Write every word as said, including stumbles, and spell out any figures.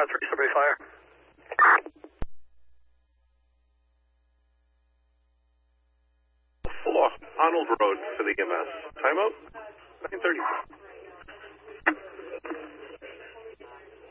three, somebody fire. Four, Arnold Road for the E M S. Timeout, nine thirty-five.